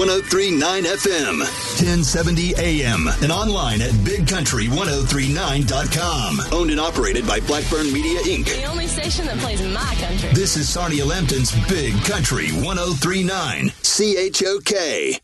1039 FM, 1070 AM, and online at bigcountry1039.com. Owned and operated by Blackburn Media, Inc. The only station that plays my country. This is Sarnia Lambton's Big Country 1039, CHOK.